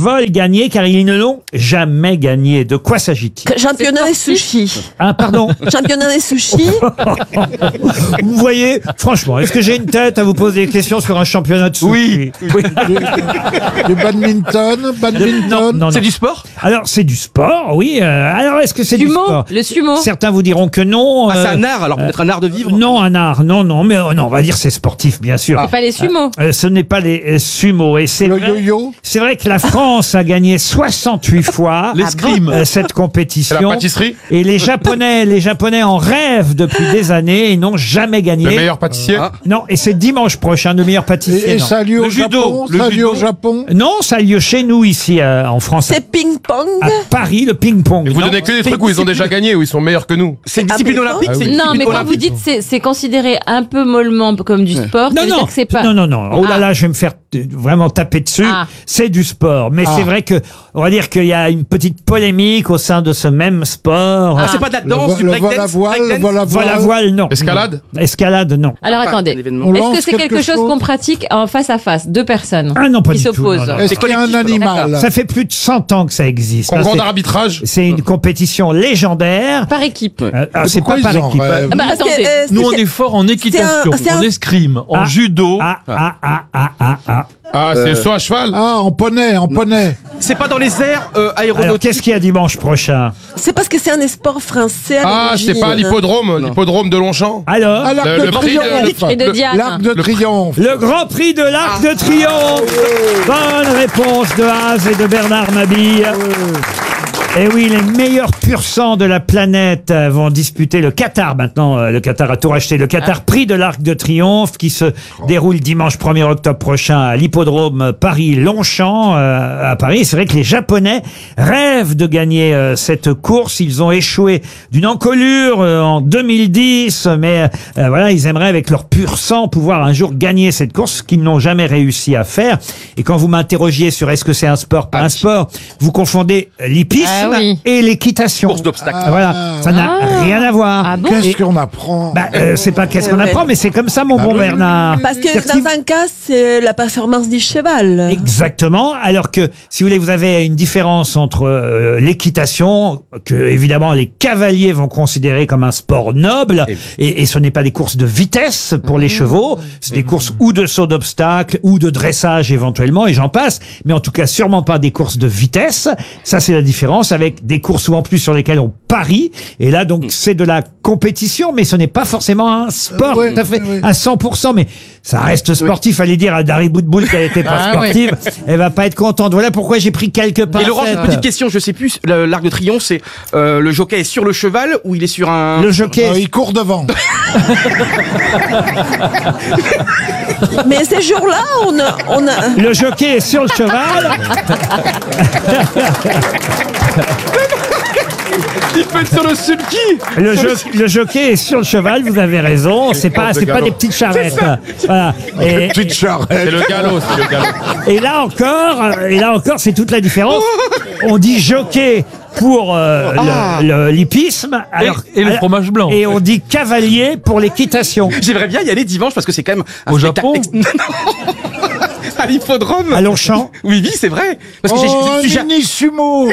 veulent gagner car ils ne l'ont jamais gagné. De quoi s'agit-il? Championnat des sushis. Ah, pardon. Championnat des sushis. Vous voyez, franchement, est-ce que j'ai une tête à vous poser des questions sur un championnat de sushi? Oui. Du badminton, Non. C'est du sport? Alors, c'est du sport, oui. Alors, est-ce que c'est du sport? Le sumo. Certains vous diront que non. Ah, c'est un art, alors peut-être un art de vivre? Non, un art, non, mais non, on va dire c'est sportif, bien sûr. C'est pas les sumo. Ce n'est pas les sumo. Et c'est le vrai, yo-yo. c'est vrai que la France a gagné 68 fois L'escrime. cette compétition. C'est la pâtisserie. Et les Japonais en rêvent depuis des années et n'ont jamais gagné. Le meilleur pâtissier. Non, et c'est dimanche prochain, le meilleur pâtissier. Et non. ça a lieu au Japon. Ça a lieu au Japon. Non, ça a lieu chez nous ici en France. C'est ping-pong. À Paris, le ping-pong. Vous Non. donnez que des trucs où ils ont déjà gagné, où ils sont meilleurs que nous. C'est une discipline mais olympique? Ah oui. C'est une Non, mais discipline quand vous olympique. dites c'est considéré un peu mollement comme du sport, ça veut dire que c'est pas. Non. Oh là là, je vais me faire vraiment taper dessus. Ah. C'est du sport. Mais c'est vrai que, on va dire qu'il y a une petite polémique au sein de ce même sport. Ah, c'est pas de la danse, du Le breakdance? Vol-à-voile, non. Escalade. Escalade, non. Alors Pas un attendez, événement. On est-ce lance que c'est quelque quelque chose chose qu'on pratique en face à face, deux personnes Ah non, pas qui du tout. s'opposent? Non. Est-ce qu'il y a un collectif, animal? Ça fait plus de 100 ans que ça existe. Concours C'est- d'arbitrage. C'est une compétition légendère. Par équipe. C'est Pourquoi pas par ils en équipe. rêvent? Ah bah, Parce que, attendez. Nous, on est fort en équitation, c'est un- en escrime, en Ah. judo. Ah, c'est saut à cheval. Ah, en poney. C'est pas dans les airs Alors, aéronautiques? qu'est-ce qu'il y a dimanche prochain? C'est parce que c'est un sport français. à Ah, l'origine. c'est pas l'hippodrome de Longchamp. Alors, Ah, l'Arc Le de prix de- Triomphe. Et de Diane. L'Arc de Triomphe. le Grand Prix de l'Arc de Triomphe. Bonne réponse de Haz et de Bernard Mabille. Et oui, les meilleurs pur sang de la planète vont disputer le Qatar. Maintenant, le Qatar a tout racheté. Le Qatar Prix de l'Arc de Triomphe qui se déroule dimanche 1er octobre prochain à l'hippodrome Paris-Longchamp à Paris. C'est vrai que les Japonais rêvent de gagner cette course. Ils ont échoué d'une encolure en 2010, mais voilà, ils aimeraient avec leur pur sang pouvoir un jour gagner cette course, ce qu'ils n'ont jamais réussi à faire. Et quand vous m'interrogiez sur est-ce que c'est un sport, pas un sport, vous confondez l'hippisme Ah oui. et l'équitation. Course d'obstacles. Voilà, ça n'a rien à voir. Ah bon? Qu'est-ce qu'on apprend? Bah, c'est pas qu'est-ce qu'on Ouais. apprend, mais c'est comme ça, mon bon Bernard. Parce que C'est-à-dire dans un cas, c'est la performance du cheval. Exactement. Alors que, si vous voulez, vous avez une différence entre l'équitation, que évidemment les cavaliers vont considérer comme un sport noble, et ce n'est pas des courses de vitesse pour les chevaux, c'est des courses ou de saut d'obstacle, ou de dressage éventuellement, et j'en passe, mais en tout cas sûrement pas des courses de vitesse. Ça, c'est la différence avec des courses ou en plus sur lesquelles on parie, et là donc c'est de la compétition, mais ce n'est pas forcément un sport Oui, tout à fait oui. à 100%, mais ça reste sportif. Allez dire à Dari Boudboul qu'elle était pas Ah, sportive, elle va pas être contente. Voilà pourquoi j'ai pris quelques pincettes. Et Laurent, j'ai une petite question, je sais plus, l'Arc de Triomphe, c'est le jockey est sur le cheval ou il est sur un... Le jockey, Il court devant. Mais ces jours-là, on a... le jockey est sur le cheval. Il peut être sur le sulky. Le jockey est sur le cheval. Vous avez raison. C'est pas des petites charrettes. Voilà. Et, Petite charrette. C'est le galop, c'est le galop. et là encore, c'est toute la différence. On dit jockey pour l'hippisme, Et le fromage blanc. et on dit cavalier pour l'équitation. J'aimerais bien y aller dimanche parce que c'est quand même un Au spectacle Japon Non. À l'hippodrome. À Longchamp. Oui, c'est vrai. Parce que Oh, je suis un mini sumo.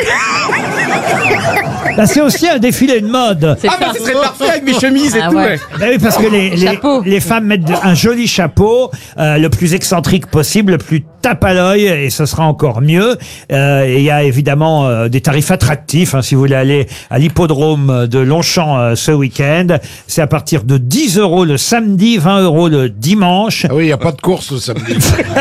Là, c'est aussi un défilé de mode. C'est Ah bah ça. ce serait parfait avec mes chemises et Ah tout. ouais. Ouais. Ben oui, parce que Chapeau. les femmes mettent un joli chapeau, le plus excentrique possible, le plus tape à l'œil, et ce sera encore mieux. Et il y a évidemment des tarifs attractifs, hein, si vous voulez aller à l'hippodrome de Longchamp ce week-end. C'est à partir de 10 € le samedi, 20 € le dimanche. Ah oui, il n'y a pas de course le samedi.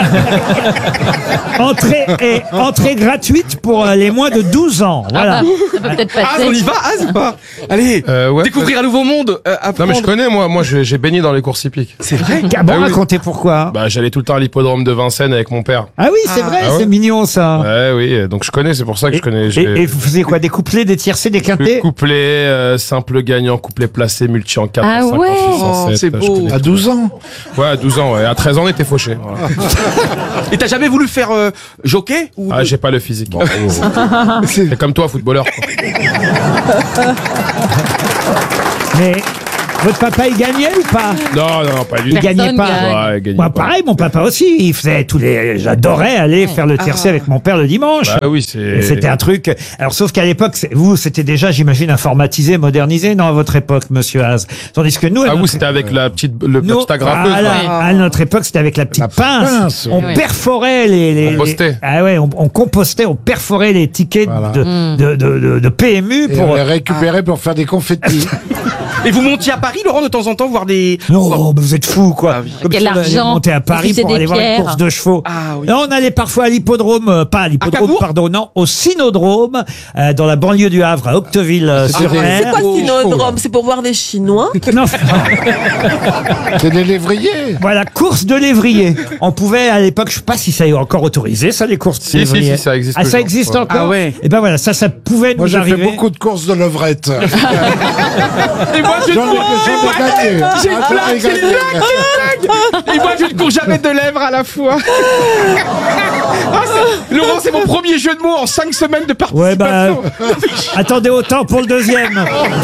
Entrée gratuite pour les moins de 12 ans. Voilà. Ah bah, ça peut peut-être Az, on y passer. va, Az ou pas? Allez, Ouais, découvrir un nouveau monde, Non, apprendre. mais je connais, moi j'ai baigné dans les courses hippiques. C'est vrai. Ah bon, Ah oui. racontez pourquoi. Bah, j'allais tout le temps à l'hippodrome de Vincennes avec mon père. Ah oui, c'est vrai, Ah ouais. c'est mignon ça. Ouais, oui, donc je connais, c'est pour ça que je connais. Et vous faisiez quoi? Des couplets, des tiercés, des quintés? Couplet, simple gagnant, couplet placé, multi en 4, Ah 5, ouais. 6, en 7. C'est beau. À 12 ans. Ouais, à 12 ans, ouais. À 13 ans, on était fauchés. Voilà. Et t'as jamais voulu faire jockey ou Ah, j'ai pas le physique. C'est comme toi, footballeur. Quoi. Mais Votre papa, il gagnait ou pas? Non, pas du Il tout. gagnait pas. Ouais, il gagnait Moi, pas. pareil, mon papa aussi, il faisait j'adorais aller faire le tiercé avec mon père le dimanche. Bah oui, Et c'était un truc. Alors, sauf qu'à l'époque, c'était déjà, j'imagine, informatisé, modernisé, non, à votre époque, monsieur Haas. Tandis que nous, Ah, vous, c'était avec la petite agrafeuse. voilà, là. à notre époque, c'était avec la petite pince. On perforait les Compostait. Ah ouais, on compostait, on perforait les tickets Voilà. de PMU Et pour. on les récupérait pour faire des confettis. Et vous montiez à Paris, Laurent, de temps en temps, voir des... Non, mais vous êtes fous, quoi. Ah oui. Comme Quel si on allait argent. monter à Paris Diffuser pour des aller voir une pierres. course de chevaux. Ah oui. Non, on allait parfois à l'hippodrome, pas à l'hippodrome, Cabourg pardon, non, au Cynodrome, dans la banlieue du Havre, à Octeville-sur-Mer. C'est quoi le cynodrome? C'est pour voir des Chinois? Non, C'est des lévriers. voilà, course de lévrier. On pouvait, à l'époque, je sais pas si ça est encore autorisé, ça, les courses de Si, lévrier. si, ça existe Ah, ça toujours. existe Ouais. encore? Ah ouais. Et ben voilà, ça pouvait Moi, nous j'ai fait arriver. beaucoup de courses de levrette. Et moi, je J'en ai gagné. J'ai une Ah, j'en ai blague, j'ai une gagné. blague. Et moi, je ne cours jamais de lèvres à la fois. Laurent, c'est mon premier jeu de mots en 5 semaines de participation. Ouais, bah, attendez autant pour le deuxième.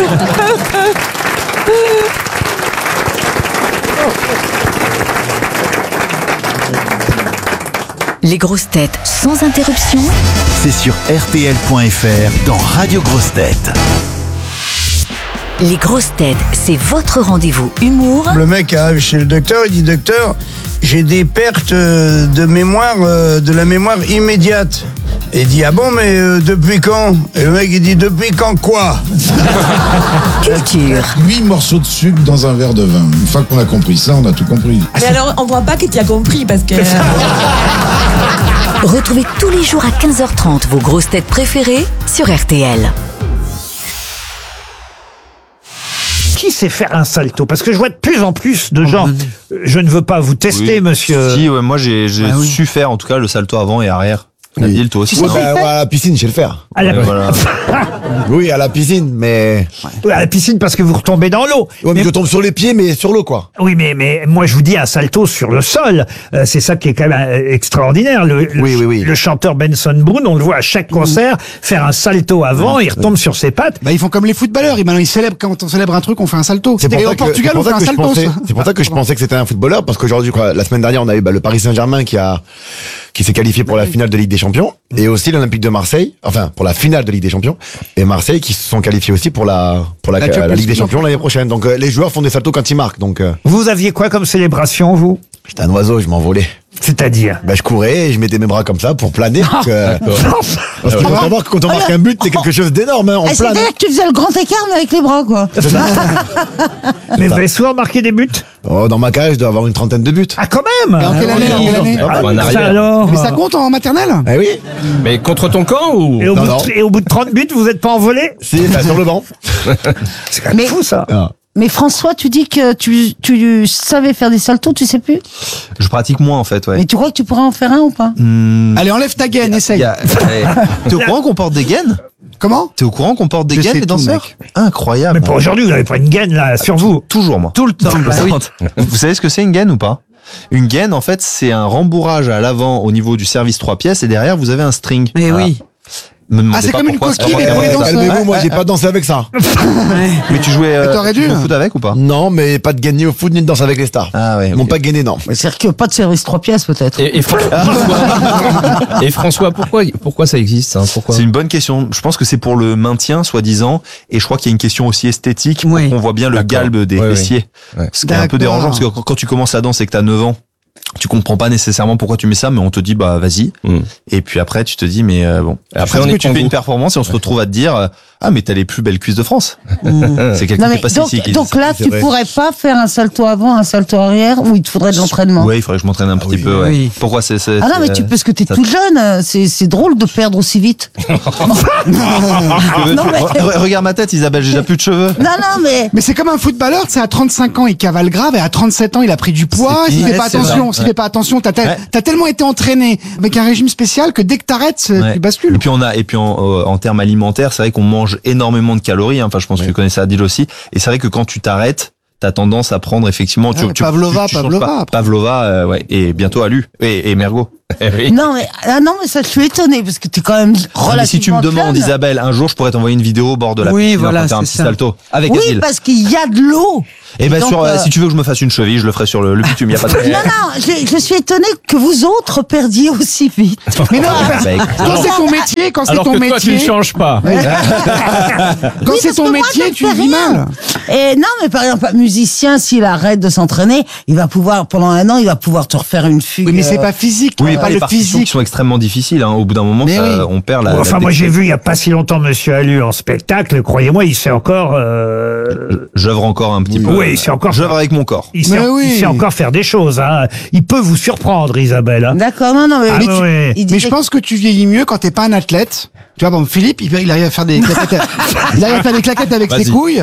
Les grosses têtes sans interruption. C'est sur RTL.fr dans Radio Grosses Têtes. Les grosses têtes, c'est votre rendez-vous humour Le mec arrive chez le docteur, il dit docteur, j'ai des pertes de mémoire, de la mémoire immédiate. Et il dit ah bon mais depuis quand? Et le mec il dit depuis quand quoi? culture. 8 morceaux de sucre dans un verre de vin. Une fois qu'on a compris ça, on a tout compris. Mais alors, on voit pas que tu as compris parce que. Retrouvez tous les jours à 15h30 vos grosses têtes préférées sur RTL. Qui sait faire un salto? Parce que je vois de plus en plus de gens. Je ne veux pas vous tester, monsieur. Si, ouais, moi j'ai su faire en tout cas le salto avant et arrière. Nabil, toi aussi. Ouais, non bah, à la piscine, je sais le faire. À la... Voilà. Oui, à la piscine, mais... à la piscine parce que vous retombez dans l'eau. Ouais, mais je tombe sur les pieds, mais sur l'eau, quoi. Oui, mais moi je vous dis un salto sur le sol. C'est ça qui est quand même extraordinaire. Le chanteur Benson Boone, on le voit à chaque concert faire un salto avant, il retombe sur ses pattes. Bah, ils font comme les footballeurs. Maintenant, ils célèbrent, quand on célèbre un truc, on fait un salto. Et au Portugal, on fait un salto. C'est pour ça que je pensais que c'était un footballeur, parce qu'aujourd'hui, la semaine dernière, on a eu le Paris Saint-Germain qui s'est qualifié pour la finale de Ligue des Champions, et aussi l'Olympique de Marseille, enfin pour la finale de Ligue des Champions, et Marseille qui se sont qualifiés aussi pour la Ligue des Champions l'année prochaine. Donc les joueurs font des saltos quand ils marquent. Donc vous aviez quoi comme célébration, vous? J'étais un oiseau, je m'envolais. C'est-à-dire? Je courais et je mettais mes bras comme ça pour planer. Parce qu'il faut savoir que quand on marque un but, c'est quelque chose d'énorme, hein, on plane. C'est-à-dire que tu faisais le grand écart mais avec les bras, quoi. Mais vous avez souvent marqué des buts? Oh, dans ma carrière, je dois avoir une trentaine de buts. Ah, quand même! Et en quelle année? En arrière. Alors, Mais ça compte en maternelle? Eh oui. Mais contre ton camp ou? et, Non. au bout de 30 buts, vous n'êtes pas envolé? Si, sur le banc. C'est quand même fou, ça. Mais François, tu dis que tu savais faire des saltos, tu sais plus? Je pratique moins en fait, ouais. Mais tu crois que tu pourrais en faire un ou pas? Allez, enlève ta gaine, essaye. T'es au courant qu'on porte des gaines? Comment? T'es au courant qu'on porte des Je gaines sais les tout, danseurs? mec. Incroyable. Mais pour aujourd'hui, vous n'avez pas une gaine, là, sur vous. Toujours moi. Tout le temps. Vous savez ce que c'est une gaine ou pas? Une gaine, en fait, c'est un rembourrage à l'avant au niveau du service 3 pièces et derrière vous avez un string. Mais Voilà. oui. Me demandez c'est pas comme une pourquoi, coquille, c'est mais vraiment pour les comme ça. danseurs. Calmez-vous, moi j'ai pas dansé avec ça. Mais tu jouais Mais t'aurais dû. au foot avec ou pas? Non, mais pas de gagner au foot ni de danse avec les stars. Ah ouais. Ils m'ont ok. pas gagné, non. Mais c'est-à-dire que pas de service 3 pièces, peut-être. Et François, pourquoi ça existe, hein? Pourquoi? C'est une bonne question. Je pense que c'est pour le maintien, soi-disant, et je crois qu'il y a une question aussi esthétique. Oui. On voit bien le D'accord. galbe des Ouais, fessiers. Ouais. Ce qui est un peu D'accord. dérangeant, parce que quand tu commences la danse et que t'as 9 ans, tu comprends pas nécessairement pourquoi tu mets ça, mais on te dit bah vas-y. Et puis après tu te dis mais bon. Et après on est tu fais une performance et on se retrouve à te dire ah mais t'as les plus belles cuisses de France. C'est quelqu'un Non, qui mais est passé donc, ici. donc là, c'est tu vrai. pourrais pas faire un salto avant, un salto arrière, ou il te faudrait de l'entraînement? Ouais, il faudrait que je m'entraîne un petit peu. Ouais. Oui. Pourquoi c'est Ah non, mais parce que t'es ça- toute jeune, c'est drôle de perdre aussi vite. Non, mais- Regarde ma tête, Isabelle, j'ai déjà plus de cheveux. Non, mais... Mais c'est comme un footballeur, c'est à 35 ans, il cavale grave, et à 37 ans, il a pris du poids. S'il fait pas attention, t'as tellement été entraîné avec un régime spécial que dès que t'arrêtes, Ouais. tu bascules. Et puis en termes alimentaires, c'est vrai qu'on mange énormément de calories. Hein. Enfin, je pense que tu connais ça, Adil aussi. Et c'est vrai que quand tu t'arrêtes, t'as tendance à prendre effectivement. Ouais, Pavlova, changes Pavlova, pas. après. Pavlova, ouais. Et bientôt Alu et Mergo. Non, mais ça, je suis étonné parce que t'es quand même relativement Mais si tu me demandes, jeune. Isabelle, un jour, je pourrais t'envoyer une vidéo au bord de la Oui, piscine voilà, en faire un c'est petit ça. salto. Avec Oui, Adil. parce qu'il y a de l'eau. Et ben, donc, si tu veux que je me fasse une cheville, je le ferai sur le bitume, y a pas de Non, je suis étonné que vous autres perdiez aussi vite. Mais non, écoute. quand c'est ton métier, quand c'est Alors ton que toi, tu métier. ne changes pas. Quand Oui, c'est parce ton que moi, métier, ça me tu fait vis rien. mal. Et non, mais par exemple, un musicien, s'il arrête de s'entraîner, il va pouvoir, pendant un an, il va pouvoir te refaire une fugue. Oui, mais c'est pas physique. Oui, pas les le partitions physique. qui sont extrêmement difficiles. Hein. Au bout d'un moment, Mais oui. on perd la. Enfin, la moi, j'ai dextérité. vu il y a pas si longtemps Monsieur Allu en spectacle. Croyez-moi, il sait encore. J'œuvre encore un petit peu. Oui, il sait encore. J'œuvre avec mon corps. Il sait, Mais oui. il sait encore faire des choses. Hein. Il peut vous surprendre, Isabelle. Hein. D'accord, non, mais, Ah, mais ouais, ouais. il Mais disait je pense que tu vieillis mieux quand t'es pas un athlète. Tu vois, bon, Philippe, il arrive à faire des claquettes. Il arrive à faire des claquettes avec ses Vas-y. couilles.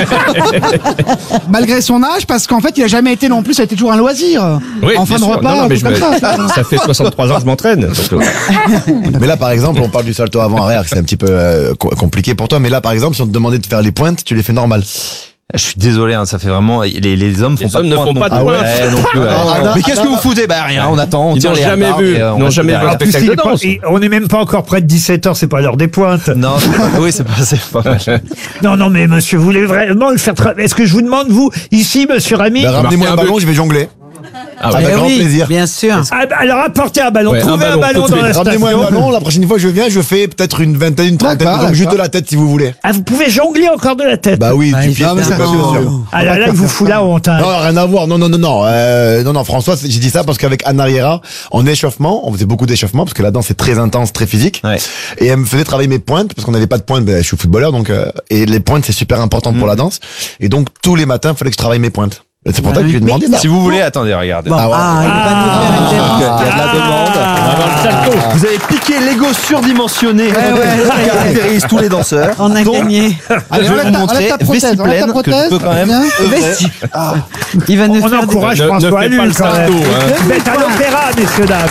Malgré son âge, parce qu'en fait, il a jamais été non plus, ça a été toujours un loisir. Oui, en fin bien de sûr. repas, Non, non, un mais truc comme ça. ça fait 63 ans que je m'entraîne. donc, Mais là, par exemple, on parle du salto avant-arrière, c'est un petit peu compliqué pour toi. Mais là, par exemple, si on te demandait de faire les pointes, tu les fais normal. Je suis désolé, hein, ça fait vraiment. Les hommes font Les pas hommes de ne pointe font non pas de plus. pointe. Ouais, non plus, ouais. Mais qu'est-ce que vous foutez? Bah rien, on attend, on Ils tire n'ont les jamais hardards vu, et, on n'ont reste jamais derrière. vu un En plus, spectacle il de est pas- danse. on n'est même pas encore près de 17h, c'est pas l'heure des pointes. Non, oui, c'est pas mal. Non, mais monsieur, vous voulez vraiment le faire Est-ce que je vous demande, vous, ici, monsieur Rami Ben, ramenez-moi un ballon, je vais jongler. Ah Avec ouais. grand plaisir. Bien sûr. Ah, bah, alors apportez un ballon, Ouais, trouvez un ballon tout de dans la suite. Ramenez-moi un station. ballon, la prochaine fois que je viens, je fais peut-être une vingtaine, une trentaine, D'accord, donc juste de d'accord. la tête si vous voulez. Ah, vous pouvez jongler encore de la tête. Bah oui, Ah, du il pied, fait c'est un pas ballon. sûr. Ah là, il vous fout la honte. Hein. Non, rien à voir. Non, non, François, j'ai dit ça parce qu'avec Anna Riera, en échauffement, on faisait beaucoup d'échauffement parce que la danse est très intense, très physique. Ouais. Et elle me faisait travailler mes pointes parce qu'on n'avait pas de pointes. Ben, je suis footballeur, donc et les pointes c'est super important pour la danse. Et donc tous les matins, il fallait que je travaille mes pointes. Et c'est pour ça que je lui ai demandé. Si vous voulez, attendez, regardez. Bon, Ah ouais. il va nous faire une demande. Il y a de la demande. Vous avez piqué l'ego surdimensionné qui caractérise tous les danseurs. On a Donc, gagné. Allez, je vais enlève vous ta- montrer enlève ta prothèse, vessie enlève ta pleine que je peux prothèse, quand même. viens. Vessie. Il va nous On faire des... encourage Ne François fais pas Allu le quand même. salto, hein. Vous êtes à l'opéra, messieurs, dames.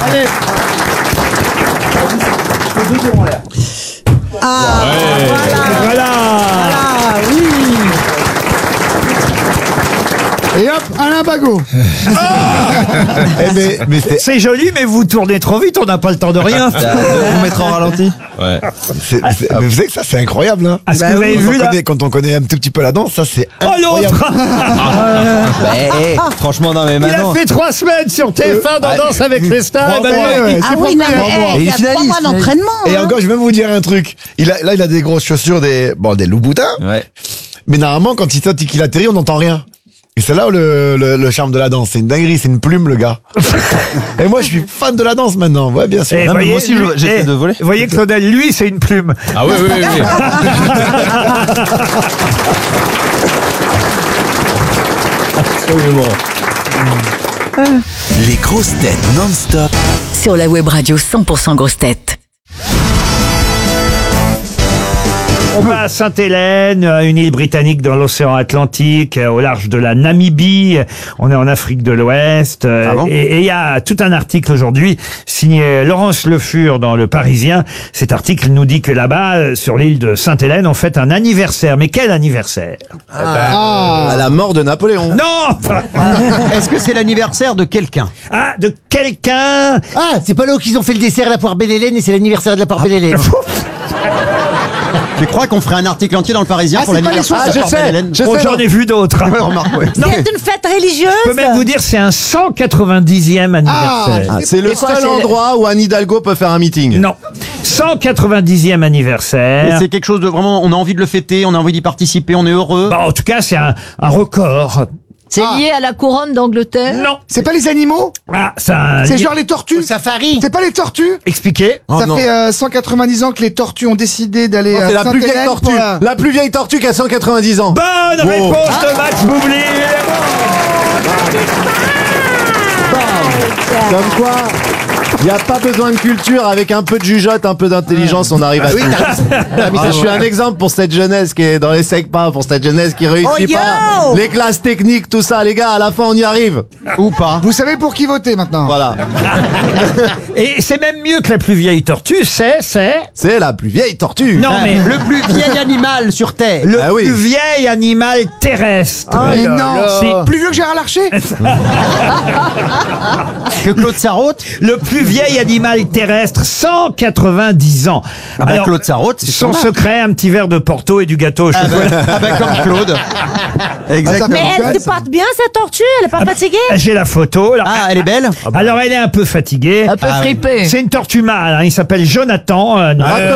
Voilà. Ah oui. Et hop, Alain Bagot. Mais c'est C'est joli, mais vous tournez trop vite, on n'a pas le temps de rien. Vous mettre en ralenti. Ouais. mais vous savez que ça c'est incroyable. Hein. Ah, ce que vous avez Quand vu on là connaît- quand on connaît un tout petit peu la danse, ça c'est Oh incroyable. l'autre Franchement, non, mais Il a maintenant. fait 3 semaines sur TF1 dans Danse avec les stars. Bravo, ouais. Ah oui, non, mais Et il y il a 3 finalise. mois d'entraînement. Et hein. encore, je vais même vous dire un truc. Il a des grosses chaussures, des Louboutins. Ouais. Mais normalement, quand il saute et qu'il atterrit, on n'entend rien. Et c'est là où le charme de la danse. C'est une dinguerie, c'est une plume, le gars. Et moi, je suis fan de la danse maintenant. Ouais, bien sûr. Eh, Non, mais voyez, moi aussi, lui- j'essaie de voler. Vous voyez, Claudel, lui, c'est une plume. Ah oui, oui, oui. oui. Absolument. Les grosses têtes non-stop. Sur la web radio 100% grosses têtes. On va à Sainte-Hélène, une île britannique dans l'océan Atlantique, au large de la Namibie. On est en Afrique de l'Ouest. Et il y a tout un article aujourd'hui signé Laurence Le Fur dans Le Parisien. Cet article nous dit que là-bas, sur l'île de Sainte-Hélène, on fête un anniversaire. Mais quel anniversaire? À la mort de Napoléon. Non. Est-ce que c'est l'anniversaire de quelqu'un? Ah, de quelqu'un. Ah, c'est pas là où ils ont fait le dessert à la poire Belle-Hélène et c'est l'anniversaire de la poire Belle-Hélène. Je crois qu'on ferait un article entier dans le Parisien pour c'est pas les l'anniversaire de la soirées. poire Belle-Hélène. Oh, j'en ai vu d'autres. Ouais, remarque, ouais. Non. C'est une fête religieuse. Je peux même vous dire, c'est un 190e anniversaire. Ah, c'est le quoi, seul c'est endroit où Anne Hidalgo peut faire un meeting. Non. 190e anniversaire. Et c'est quelque chose de vraiment, on a envie de le fêter, on a envie d'y participer, on est heureux. Bah, en tout cas, c'est un record. C'est lié à la couronne d'Angleterre? Non. C'est pas les animaux? Ah, ça. C'est genre les tortues? Safari. C'est pas les tortues? Expliquez. Ça fait 190 ans que les tortues ont décidé d'aller à C'est la plus vieille Sainte-Hélène tortue. pour la- La plus vieille tortue qui a 190 ans. Bonne Wow. réponse de Max Boublil. Comme quoi, il n'y a pas besoin de culture, avec un peu de jugeote, un peu d'intelligence, on arrive à tout. Je suis un exemple pour cette jeunesse qui est dans les SECPA, pour cette jeunesse qui réussit Oh, yo pas. Les classes techniques, tout ça, les gars, à la fin on y arrive. Ou pas. Vous savez pour qui voter maintenant? Voilà. Et c'est même mieux que la plus vieille tortue, c'est. C'est la plus vieille tortue. Non, mais le plus vieil animal sur Terre. le Ah oui. plus vieil animal terrestre. Mais Oh là non, là. c'est plus vieux que Gérard Larcher? Que Claude Sarraute. Le plus vieil animal terrestre, 190 ans. Ah bah, Claude Sarraute, c'est son son secret, un petit verre de Porto et du gâteau au chocolat. comme Claude. Exactement. Mais elle se porte bien, cette tortue? Elle est pas fatiguée? J'ai la photo. Là. Ah, elle est belle? Alors, elle est un peu fatiguée. Un peu fripée. C'est une tortue mâle. Hein. Il s'appelle Jonathan.